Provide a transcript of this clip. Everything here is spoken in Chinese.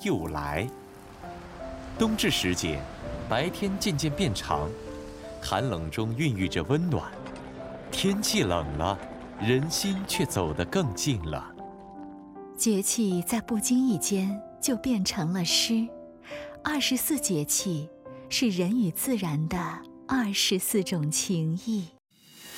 又来。冬至时节，白天渐渐变长，寒冷中孕育着温暖。天气冷了，人心却走得更近了。 节气在不经意间就变成了诗。24节气是人与自然的24种情谊。